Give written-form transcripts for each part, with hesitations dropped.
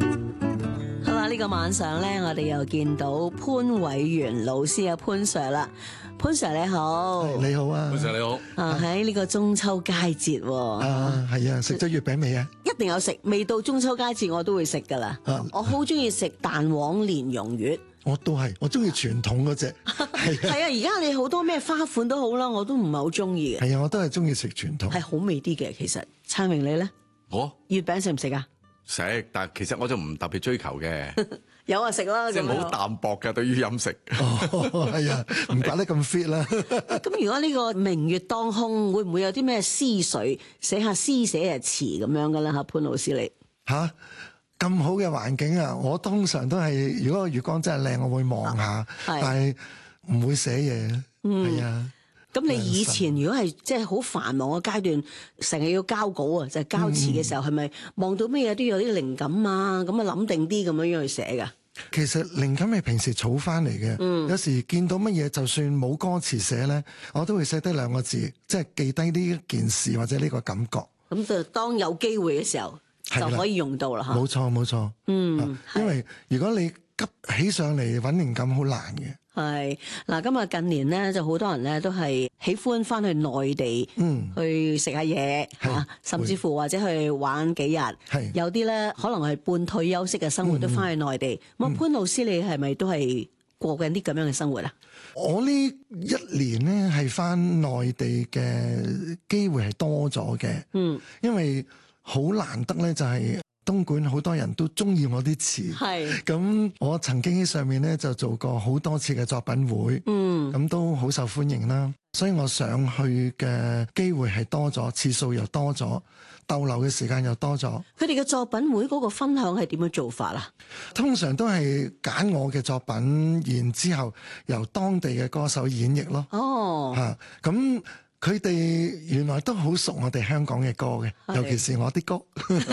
好啦，呢個晚上咧，我哋又見到潘偉源老師啊，潘 Sir 啦，潘 Sir 你好， 你好啊， 潘 Sir 你好。 啊喺呢個中秋佳節喎， 係啊，食咗月餅未啊？ 一定有食，未到中秋佳節我都會食噶啦。我好中意食蛋黃蓮蓉月， 我都係，我中意傳統嗰隻。係啊， 而家你好多咩花款都好啦，我都唔係好中意嘅。 係啊，我都係中意食傳統， 係好味啲嘅。其實燦榮你咧， 我月餅食唔食啊？ 食，但係其實我就唔特別追求嘅， 有啊食啦， 即係好淡薄嘅對於飲食。 係啊，唔怪得咁 fit 啦。 咁如果呢個明月當空，會唔會有啲咩思緒，寫下詩寫下詞咁樣嘅咧？嚇，潘老師你咁好嘅環境啊！我通常都係，如果個月光真係靚，我會望下，但係唔會寫嘢。係啊。 咁你以前如果係即係好繁忙嘅階段，成日要交稿啊，就係交詞嘅時候，係咪望到咩嘢都有啲靈感啊？咁啊諗定啲咁樣去寫㗎？ 其實靈感係平時儲翻嚟嘅。有時見到乜嘢，就算冇歌詞寫咧，我都會寫低兩個字，即係記低呢一件事或者呢個感覺。咁就當有機會嘅時候就可以用到啦嚇。 冇錯冇錯。因為如果你急起上嚟揾靈感好難嘅。 係嗱，今日近年咧就好多人咧都係喜歡翻去內地，去食下嘢嚇，甚至乎或者去玩幾日。有啲咧可能係半退休式嘅生活都翻去內地。咁潘老師你係咪都係過緊啲咁樣嘅生活啊？ 我呢一年咧係翻內地嘅機會係多咗嘅。因為好難得咧就係東莞好多人都中意我啲詞，咁我曾經喺上面咧就做過好多次嘅作品會，咁都好受歡迎啦。所以我上去嘅機會係多咗，次數又多咗，逗留嘅時間又多咗。 佢哋嘅作品會嗰個分享係點樣做法啊？ 通常都係揀我嘅作品，然之後由當地嘅歌手演繹咯。咁佢哋原來都好熟我哋香港嘅歌嘅，尤其是我啲歌。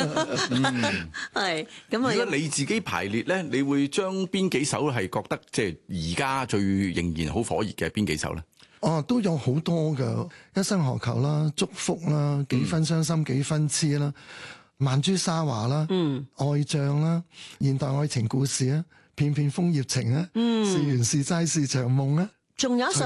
係咁啊！ 如果你自己排列咧，你會將邊幾首係覺得即係而家最仍然好火熱嘅邊幾首咧？ 都有好多㗎，一生何求啦，祝福啦，幾分傷心幾分痴啦，曼珠沙華啦，愛將啦，現代愛情故事啊，片片楓葉情啊，是緣是齋是場夢啊， 仲有一首